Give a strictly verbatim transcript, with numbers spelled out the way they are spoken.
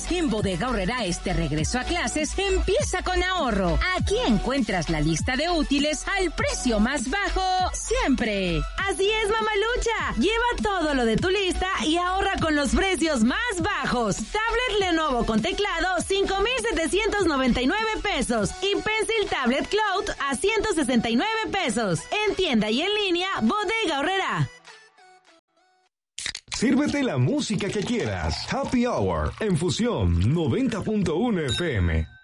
útiles. En Bodega Aurrerá este regreso a clases empieza con ahorro. Aquí encuentras la lista de útiles al precio más bajo siempre. Así es, mamalucha. Lleva todo lo de tu lista y ahorra con los precios más bajos. Tablet Lenovo con teclado cinco mil setecientos noventa y nueve pesos y Pencil Tablet Cloud a ciento sesenta y nueve pesos. En tienda y en línea, Bodega Aurrerá. Sírvete la música que quieras. Happy Hour en Fusión noventa punto uno F M.